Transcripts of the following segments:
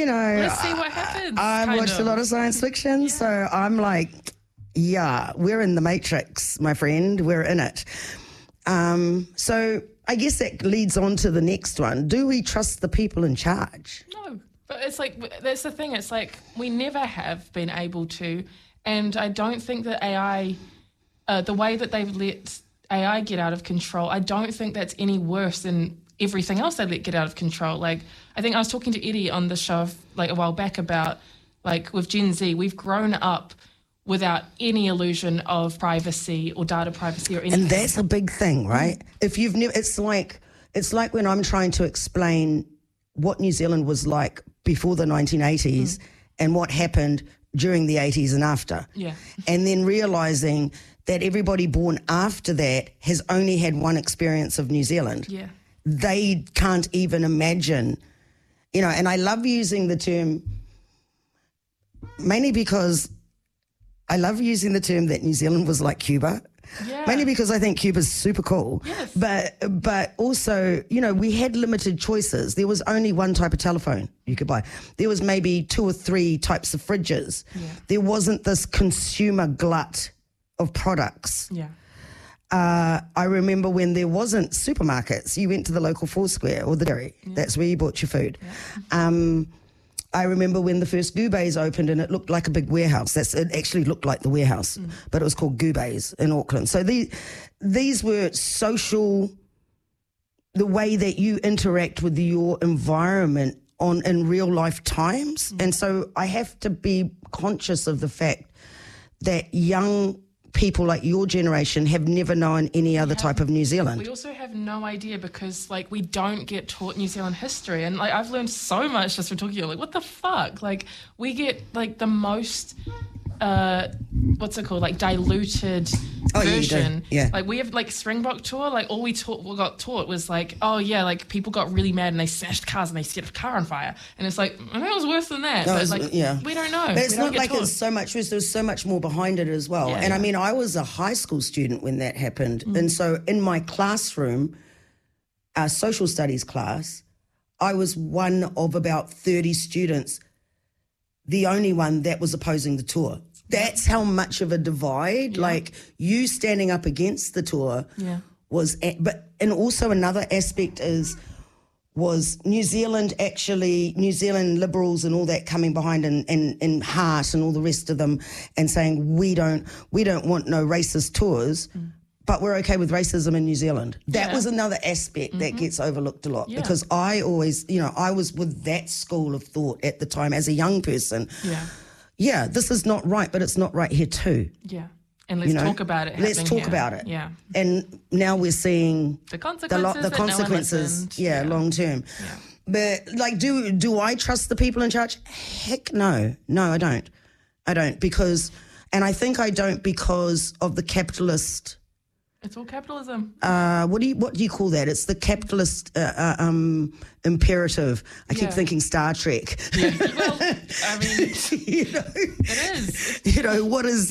let's see what happens. I watched a lot of science fiction, so I'm like, yeah, we're in the Matrix, my friend. We're in it. So I guess that leads on to the next one. Do we trust the people in charge? No, but it's like, that's the thing. It's like we never have been able to, and I don't think that AI, the way that they've let AI get out of control, I don't think that's any worse than everything else they let get out of control. Like, I think I was talking to Eddie on the show like a while back about, like, with Gen Z, we've grown up without any illusion of privacy or data privacy or anything. And that's a big thing, right? If you've never, it's like when I'm trying to explain what New Zealand was like before the 1980s and what happened during the 80s and after. Yeah. And then realising that everybody born after that has only had one experience of New Zealand. Yeah. They can't even imagine, and I love using the term mainly because I love using the term that New Zealand was like Cuba. Yeah. Mainly because I think Cuba's super cool. Yes. But also, we had limited choices. There was only one type of telephone you could buy. There was maybe 2 or 3 types of fridges. Yeah. There wasn't this consumer glut of products. Yeah. I remember when there wasn't supermarkets, you went to the local Foursquare or the dairy. Yeah. That's where you bought your food. Yeah. I remember when the first Goobase opened and it looked like a big warehouse. It actually looked like the warehouse, but it was called Goobase in Auckland. So these were social, the way that you interact with your environment in real life times. And so I have to be conscious of the fact that young people like your generation have never known any other type of New Zealand. We also have no idea because, like, we don't get taught New Zealand history. And, like, I've learned so much just from talking to you. Like, what the fuck? Like, we get, like, the most, what's it called? Like, diluted version. Yeah. Like, we have, like, Springbok tour. Like, all we got taught was, like, oh, yeah, like, people got really mad and they smashed cars and they set a car on fire. And it's like, I think it was worse than that. But, like, we don't know. But it's not like it's so much worse. There's so much more behind it as well. I mean, I was a high school student when that happened. And so in my classroom, our social studies class, I was one of about 30 students, the only one that was opposing the tour. That's how much of a divide, like you standing up against the tour was, and also another aspect was New Zealand Liberals and all that coming behind and Hart and all the rest of them and saying we don't want no racist tours, but we're okay with racism in New Zealand. That was another aspect that gets overlooked a lot because I always, I was with that school of thought at the time as a young person. Yeah, this is not right, but it's not right here too. Yeah. And let's talk about it. Let's talk about it. Yeah. And now we're seeing the consequences. Long term. Yeah. But like, do I trust the people in charge? Heck no. No, I don't. And I think I don't because of the capitalist. It's all capitalism. What do you call that? It's the capitalist imperative. I keep thinking Star Trek. Yeah. Well, I mean, it is. What is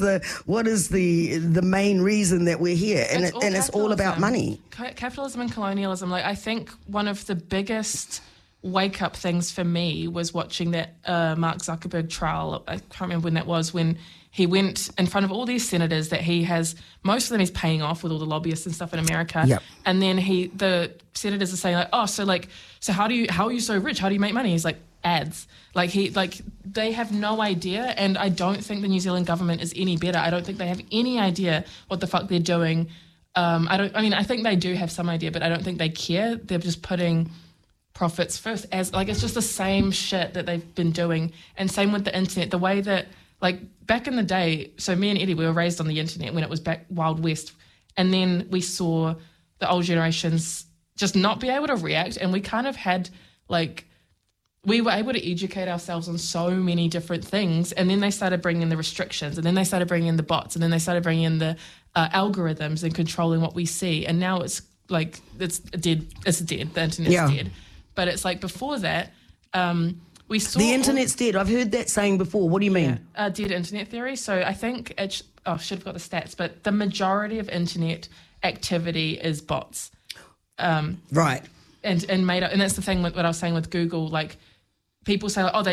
the main reason that we're here? And it's all about money. Capitalism and colonialism. Like, I think one of the biggest wake up things for me was watching that Mark Zuckerberg trial. I can't remember when that was, when he went in front of all these senators that he has, most of them he's paying off with all the lobbyists and stuff in America. Yep. And then the senators are saying, like, so how are you so rich? How do you make money? He's like, ads. They have no idea, and I don't think the New Zealand government is any better. I don't think they have any idea what the fuck they're doing. I think they do have some idea, but I don't think they care. They're just putting profits first, as like it's just the same shit that they've been doing. And same with the internet, the way that, like, back in the day, so me and Eddie, we were raised on the internet when it was back Wild West, and then we saw the old generations just not be able to react, and we kind of had, like, we were able to educate ourselves on so many different things, and then they started bringing in the restrictions, and then they started bringing in the bots, and then they started bringing in the algorithms and controlling what we see, and now it's like it's dead, the internet's dead. But it's like before that, we saw... The internet's dead. I've heard that saying before. What do you mean? Dead internet theory. So I think I should have got the stats, but the majority of internet activity is bots. Right. And made up. And that's the thing with what I was saying with Google. Like, people say, like, oh, they